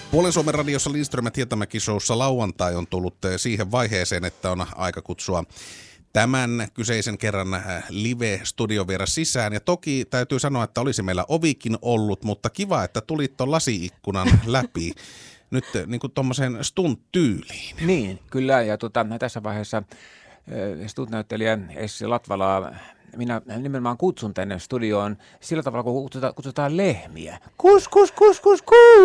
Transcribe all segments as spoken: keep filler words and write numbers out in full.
Puolen Suomen radiossa Lindström ja Hietamäki showssa lauantai on tullut siihen vaiheeseen, että on aika kutsua tämän kyseisen kerran live-studiovieras sisään. Ja toki täytyy sanoa, että olisi meillä ovikin ollut, mutta kiva, että tulit tuon lasi-ikkunan läpi nyt niin kuin tuommoiseen stunt-tyyliin. Niin, kyllä. Ja tuota, tässä vaiheessa stunt-näyttelijä Essi Latvalaa minä nimenomaan kutsun tänne studioon sillä tavalla, kun kutsutaan, kutsutaan lehmiä. Kus, kus, kus, kus,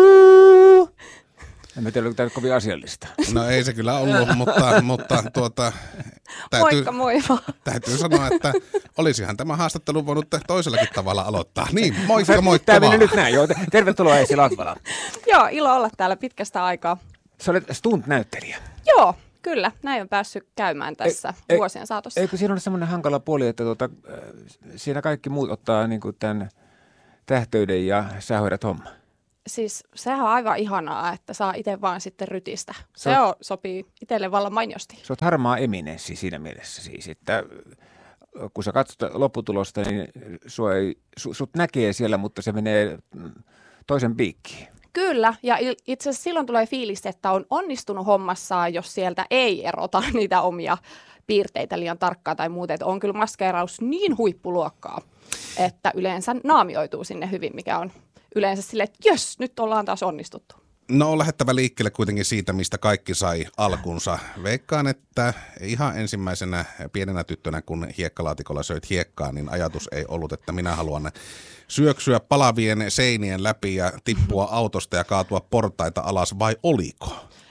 kuu! En mä tiedä, onko tämä kovin asiallista. No ei se kyllä ollut, mutta, mutta tuota, täytyy, Moikka, moi vaan. Täytyy sanoa, että olisihan tämä haastattelu voinut toisellakin tavalla aloittaa. Niin, moikka, moikka Tämä vaan. meni nyt näin, joo. Tervetuloa Essi Latvala. Joo, ilo olla täällä pitkästä aikaa. Sä olet stunt-näyttelijä. Joo, kyllä. Näin on päässyt käymään tässä ei, vuosien saatossa. Eikö siinä ole semmoinen hankala puoli, että tuota, siinä kaikki muut ottaa niin kuin tämän tähtöyden ja sä hoidat homma? Siis sehän on aivan ihanaa, että saa itse vaan sitten rytistä. Se, Se on- on, sopii itselle vallan mainiosti. Sä oot harmaa eminenssi siinä mielessä siis, että kun sä katsot lopputulosta, niin sua ei, su, sut näkee siellä, mutta se menee toisen piikkiin. Kyllä, ja il- itse asiassa silloin tulee fiilis, että on onnistunut hommassaan, jos sieltä ei erota niitä omia piirteitä liian tarkkaan tai muuta. Että on kyllä maskeeraus niin huippuluokkaa, että yleensä naamioituu sinne hyvin, mikä on yleensä silleen, että jös, nyt ollaan taas onnistuttu. No on lähettävä liikkeelle kuitenkin siitä, mistä kaikki sai alkunsa. Veikkaan, että ihan ensimmäisenä pienenä tyttönä, kun hiekkalaatikolla söit hiekkaa, niin ajatus ei ollut, että minä haluan syöksyä palavien seinien läpi ja tippua autosta ja kaatua portaita alas, vai oliko?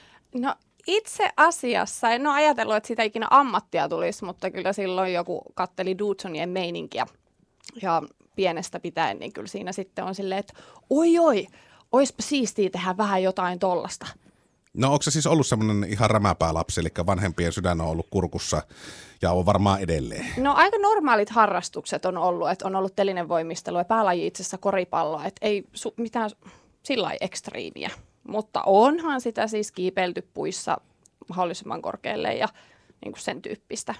No itse asiassa en ole ajatellut, että siitä ikinä ammattia tulisi, mutta kyllä silloin joku katteli Dudesonien meininkiä ja pienestä pitäen, niin kyllä siinä sitten on silleen, että oi oi, oispa siistiä tehdä vähän jotain tollasta. No onko se siis ollut semmoinen ihan rämäpää-lapsi, eli vanhempien sydän on ollut kurkussa ja on varmaan edelleen? No aika normaalit harrastukset on ollut, että on ollut telinevoimistelu ja päälaji itse asiassa koripalloa, että ei su- mitään sillä lailla ekstriimiä. Mutta onhan sitä siis kiipeilty puissa mahdollisimman korkealle ja niin kuin sen tyyppistä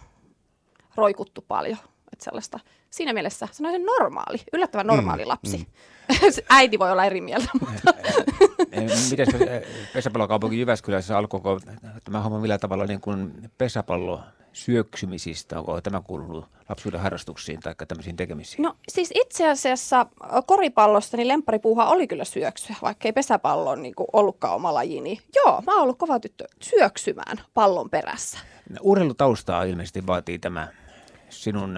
roikuttu paljon. Että sellaista, siinä mielessä sanoisin normaali, yllättävän normaali Mm, lapsi. mm. Äiti voi olla eri mieltä, mutta Miten pesäpallokaupunki Jyväskylässä alkoiko tämä homma millä tavalla niin kuin pesäpallo syöksymisistä? Onko tämä kuulunut lapsuuden harrastuksiin tai tämmöisiin tekemisiin? no siis itse asiassa koripallosta niin lempparipuuha oli kyllä syöksyä, vaikka ei pesäpallo niin kuin ollutkaan oma laji. Niin joo, mä oon ollut kova tyttö syöksymään pallon perässä. Urheilutaustaa ilmeisesti vaatii tämä sinun ö,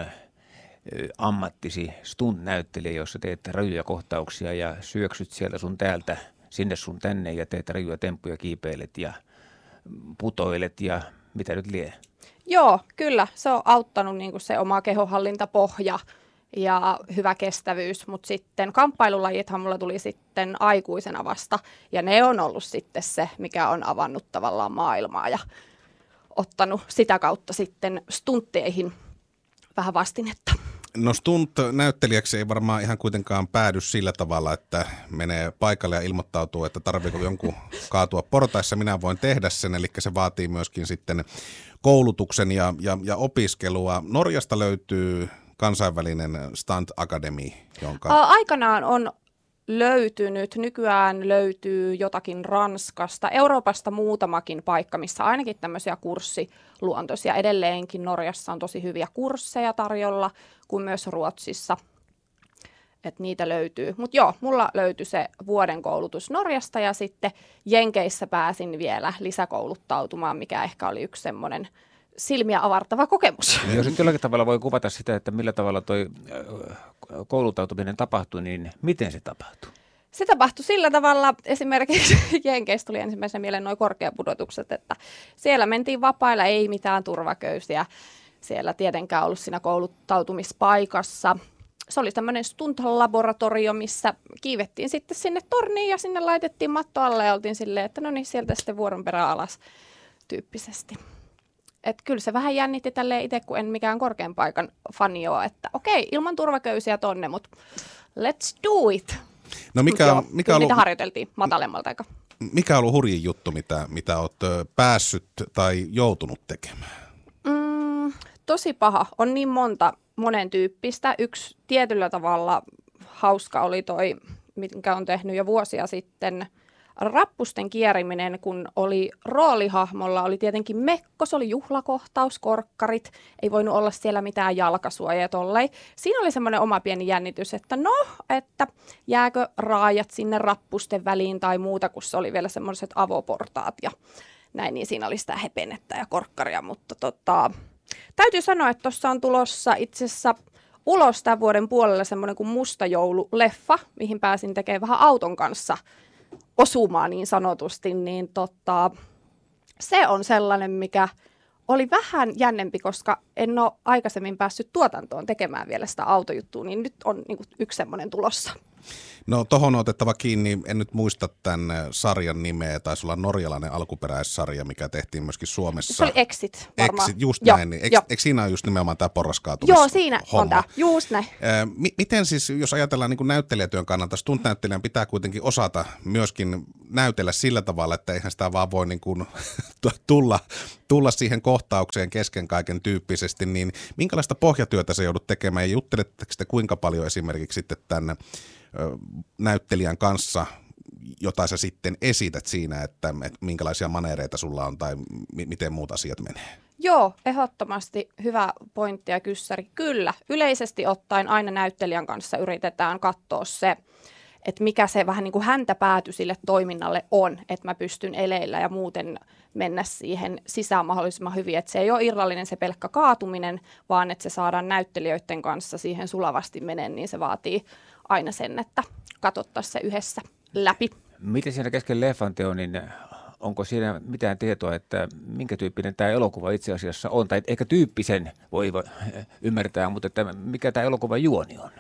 ammattisi stunt-näyttelijä, jossa teet rajuja kohtauksia ja syöksyt sieltä sun täältä sinne sun tänne ja teet rajuja temppuja, kiipeilet ja putoilet ja mitä nyt lie. Joo, kyllä. Se on auttanut niin kuin se oma kehonhallintapohja ja hyvä kestävyys, mutta sitten kamppailulajithan mulla tuli sitten aikuisena vasta, ja ne on ollut sitten se, mikä on avannut tavallaan maailmaa ja ottanut sitä kautta sitten stuntteihin vähän vastinetta. No stunt-näyttelijäksi ei varmaan ihan kuitenkaan päädy sillä tavalla, että menee paikalle ja ilmoittautuu, että tarviiko jonkun kaatua portaissa. Minä voin tehdä sen, eli se vaatii myöskin sitten koulutuksen ja, ja, ja opiskelua. Norjasta löytyy kansainvälinen Stunt Academy, jonka... Aa, aikanaan on löytynyt, nykyään löytyy jotakin Ranskasta, Euroopasta muutamakin paikka, missä ainakin tämmöisiä kurssiluontoisia. Edelleenkin Norjassa on tosi hyviä kursseja tarjolla, kuin myös Ruotsissa, että niitä löytyy. Mutta joo, mulla löytyi se vuoden koulutus Norjasta ja sitten Jenkeissä pääsin vielä lisäkouluttautumaan, mikä ehkä oli yksi semmoinen silmiä avartava kokemus. Jos nyt jollakin tavalla voi kuvata sitä, että millä tavalla toi kouluttautuminen tapahtui, niin miten se tapahtui? Se tapahtui sillä tavalla, esimerkiksi Jenkeissä tuli ensimmäisenä mieleen nuo korkeapudotukset, että siellä mentiin vapailla, ei mitään turvaköysiä. Siellä tietenkään ollut siinä kouluttautumispaikassa. Se oli tämmöinen stunt-laboratorio, missä kiivettiin sitten sinne torniin ja sinne laitettiin matto alle ja oltiin silleen, että no niin, sieltä sitten vuoron perään alas tyyppisesti. Että kyllä se vähän jännitti tälleen itse, kun en mikään korkean paikan fani ole, että okei, ilman turvaköysiä tonne, mutta let's do it. No mikä, Joo, on, mikä, kyllä on niitä ollut, harjoiteltiin matalemmalta aika. mikä on ollut hurjin juttu, mitä, mitä olet ö, päässyt tai joutunut tekemään? Mm, tosi paha. On niin monta monen tyyppistä. Yksi tietyllä tavalla hauska oli toi, minkä on tehnyt jo vuosia sitten rappusten kieriminen, kun oli roolihahmolla, oli tietenkin mekko, se oli juhlakohtaus, korkkarit, ei voinut olla siellä mitään jalkasuojaa tollei. Siinä oli semmoinen oma pieni jännitys, että no, että jääkö raajat sinne rappusten väliin tai muuta, kun se oli vielä semmoiset avoportaat ja näin, niin siinä oli sitä hepenettä ja korkkaria, mutta tota, täytyy sanoa, että tuossa on tulossa itse asiassa ulos tämän vuoden puolella semmoinen kuin Musta joulu-leffa, mihin pääsin tekemään vähän auton kanssa osumaan niin sanotusti, niin tota, se on sellainen, mikä oli vähän jännempi, koska en ole aikaisemmin päässyt tuotantoon tekemään vielä sitä autojuttua, niin nyt on niin kuin yksi semmoinen tulossa. No tohon on otettava kiinni, en nyt muista tämän sarjan nimeä, taisi olla norjalainen alkuperäissarja, mikä tehtiin myöskin Suomessa. Se oli Exit varmaan. Exit, just Joo, näin. Eikö, jo. eikö siinä ole just nimenomaan tämä porraskaatumishomma? Joo, siinä on tämä, just näin. Äh, m- miten siis, jos ajatellaan niin kuin näyttelijätyön kannalta, stunt-näyttelijän pitää kuitenkin osata myöskin näytellä sillä tavalla, että eihän sitä vaan voi niin kuin tulla, tulla siihen kohtaukseen kesken kaiken tyyppisesti, niin minkälaista pohjatyötä sä joudut tekemään ja jutteletteko te kuinka paljon esimerkiksi sitten tänne näyttelijän kanssa, jota sä sitten esität siinä, että, että minkälaisia maneereita sulla on tai m- miten muut asiat menee? Joo, ehdottomasti hyvä pointti ja kyssäri. Kyllä, yleisesti ottaen aina näyttelijän kanssa yritetään katsoa se, että mikä se vähän niin kuin häntäpääty sille toiminnalle on, että mä pystyn eleillä ja muuten mennä siihen sisään mahdollisimman hyvin. Että se ei ole irrallinen se pelkkä kaatuminen, vaan että se saadaan näyttelijöiden kanssa siihen sulavasti menen, niin se vaatii aina sen, että katsottaisiin se yhdessä läpi. Miten siinä kesken leffan teon, niin onko siinä mitään tietoa, että minkä tyyppinen tämä elokuva itse asiassa on? Tai ehkä tyyppisen voi ymmärtää, mutta että mikä tämä elokuvan juoni on?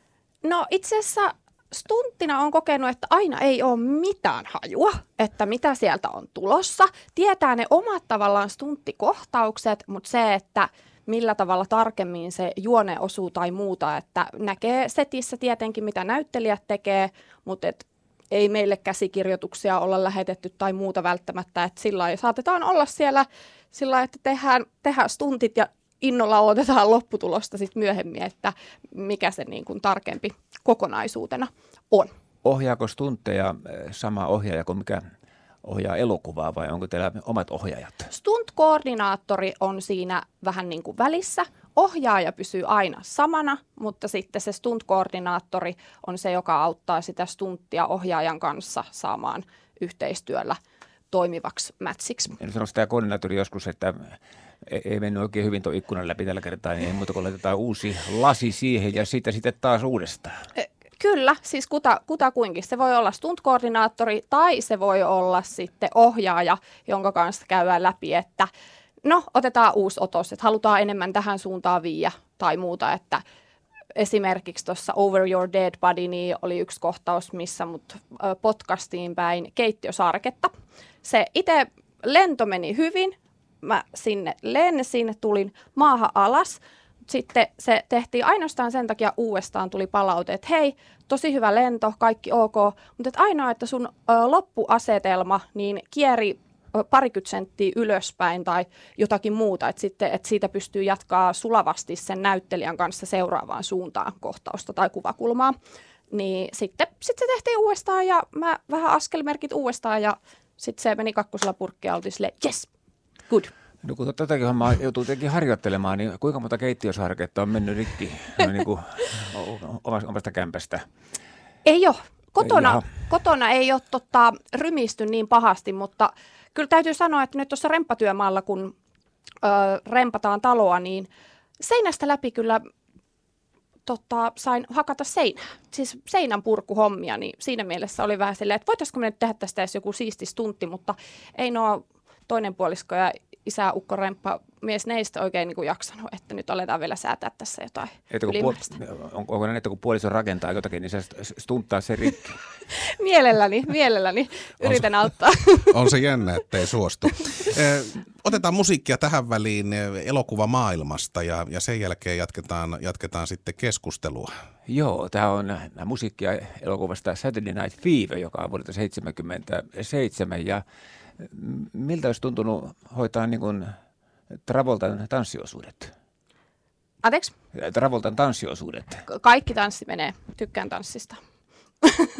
No itse asiassa stunttina on kokenut, että aina ei ole mitään hajua, että mitä sieltä on tulossa. Tietää ne omat tavallaan stunttikohtaukset, mutta se, että millä tavalla tarkemmin se juone osuu tai muuta, että näkee setissä tietenkin, mitä näyttelijät tekee, mutta et ei meille käsikirjoituksia olla lähetetty tai muuta välttämättä, että sillä lailla saatetaan olla siellä sillä lailla, että tehdään, tehdään stuntit ja innolla odotetaan lopputulosta sitten myöhemmin, että mikä se niin kuin tarkempi kokonaisuutena on. Ohjaako stuntteja sama ohjaaja kuin mikä ohjaa elokuvaa vai onko teillä omat ohjaajat? Stunt-koordinaattori on siinä vähän niin kuin välissä. Ohjaaja pysyy aina samana, mutta sitten se stunt-koordinaattori on se, joka auttaa sitä stunttia ohjaajan kanssa saamaan yhteistyöllä toimivaksi mätsiksi. En sano sitä koordinaattori joskus, että ei mennyt oikein hyvin tuon ikkunan läpi tällä kertaa, niin ei muuta kuin laitetaan uusi lasi siihen ja sitten sitten taas uudestaan. Kyllä, siis kuta, kuta kuinkin. Se voi olla stunt-koordinaattori tai se voi olla sitten ohjaaja, jonka kanssa käydään läpi, että no otetaan uusi otos, että halutaan enemmän tähän suuntaan viiä tai muuta, että esimerkiksi tuossa Over Your Dead Body niin oli yksi kohtaus, missä mut potkastiin päin keittiösarketta. Se itse lento meni hyvin, mä sinne lensin, tulin maahan alas. Sitten se tehtiin ainoastaan sen takia uudestaan tuli palaute, että hei, tosi hyvä lento, kaikki ok, mutta et ainoa, että sun ö, loppuasetelma niin kieri ö, parikymmentä senttiä ylöspäin tai jotakin muuta, että sitten et siitä pystyy jatkaa sulavasti sen näyttelijän kanssa seuraavaan suuntaan kohtausta tai kuvakulmaa. Niin sitten sit se tehtiin uudestaan ja mä vähän askelmerkit uudestaan ja sitten se meni kakkosella purkkiin ja oltiin silleen, yes, good. No kun tätäkin hommaa joutuu tietenkin harjoittelemaan, niin kuinka monta keittiösarketta on mennyt rikki niin kuin omasta kämpästä? Ei ole. Kotona, kotona ei ole tota, rymisty niin pahasti, mutta kyllä täytyy sanoa, että nyt tuossa remppatyömaalla, kun ö, rempataan taloa, niin seinästä läpi kyllä tota, sain hakata seinää. Siis seinän purkuhommia, niin siinä mielessä oli vähän silleen, että voitaisiko me nyt tehdä tästä edes joku siisti stuntti, mutta ei nuo toinen puolisko ja isä Ukko Remppa mies neistä oikein niin kuin jaksanut, että nyt aletaan vielä säätää tässä jotain ylimääräistä. Puol- on, onko näin, että kun puoliso rakentaa jotakin, niin se stunttaa se rikki? mielelläni, mielelläni. Yritän auttaa. On se jännä, ettei suostu. Otetaan musiikkia tähän väliin elokuvamaailmasta ja, ja sen jälkeen jatketaan, jatketaan sitten keskustelua. Joo, tämä on musiikkia elokuvasta Saturday Night Fever, joka on vuodelta seitsemänkymmentäseitsemän ja miltä olisi tuntunut hoitaa niin kuin Travoltan tanssiosuudet? Anteeksi? Travoltan tanssiosuudet. Kaikki tanssi menee. Tykkään tanssista.